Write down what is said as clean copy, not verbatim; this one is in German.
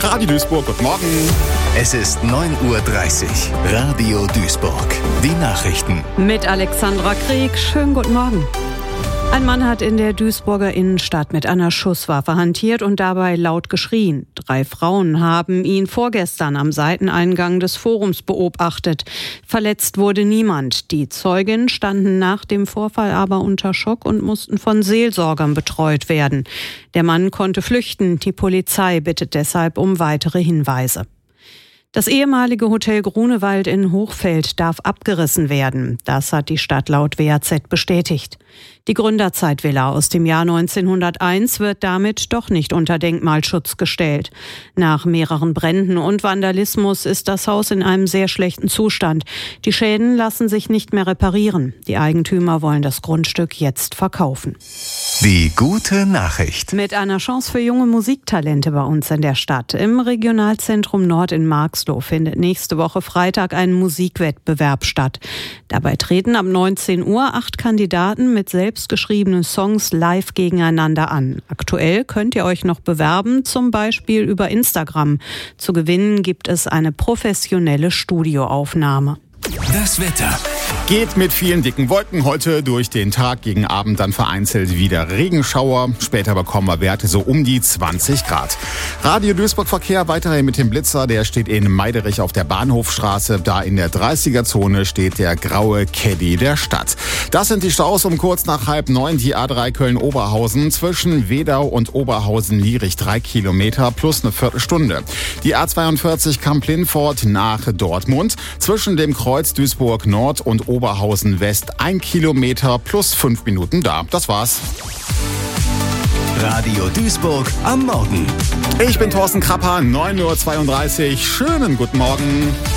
Radio Duisburg, guten Morgen. Es ist 9:30 Uhr. Radio Duisburg. Die Nachrichten. Mit Alexandra Krieg. Schönen guten Morgen. Ein Mann hat in der Duisburger Innenstadt mit einer Schusswaffe hantiert und dabei laut geschrien. 3 Frauen haben ihn vorgestern am Seiteneingang des Forums beobachtet. Verletzt wurde niemand. Die Zeuginnen standen nach dem Vorfall aber unter Schock und mussten von Seelsorgern betreut werden. Der Mann konnte flüchten. Die Polizei bittet deshalb um weitere Hinweise. Das ehemalige Hotel Grunewald in Hochfeld darf abgerissen werden. Das hat die Stadt laut WAZ bestätigt. Die Gründerzeitvilla aus dem Jahr 1901 wird damit doch nicht unter Denkmalschutz gestellt. Nach mehreren Bränden und Vandalismus ist das Haus in einem sehr schlechten Zustand. Die Schäden lassen sich nicht mehr reparieren. Die Eigentümer wollen das Grundstück jetzt verkaufen. Die gute Nachricht. Mit einer Chance für junge Musiktalente bei uns in der Stadt. Im Regionalzentrum Nord in Marxloh findet nächste Woche Freitag ein Musikwettbewerb statt. Dabei treten ab 19 Uhr 8 Kandidaten mit selbstgeschriebenen Songs live gegeneinander an. Aktuell könnt ihr euch noch bewerben, zum Beispiel über Instagram. Zu gewinnen gibt es eine professionelle Studioaufnahme. Das Wetter. Geht mit vielen dicken Wolken heute durch den Tag, gegen Abend dann vereinzelt wieder Regenschauer. Später bekommen wir Werte so um die 20 Grad. Radio Duisburg Verkehr weiterhin mit dem Blitzer. Der steht in Meiderich auf der Bahnhofstraße. Da in der 30er-Zone steht der graue Caddy der Stadt. Das sind die Staus um kurz nach 8:30. Die A3 Köln-Oberhausen zwischen Wedau und Oberhausen-Lierich 3 Kilometer plus eine Viertelstunde. Die A42 Kamp-Lindfort nach Dortmund zwischen dem Kreuz Duisburg Nord und Oberhausen West 1 Kilometer plus 5 Minuten da. Das war's. Radio Duisburg am Morgen. Ich bin Thorsten Krapper, 9:32 Uhr. Schönen guten Morgen.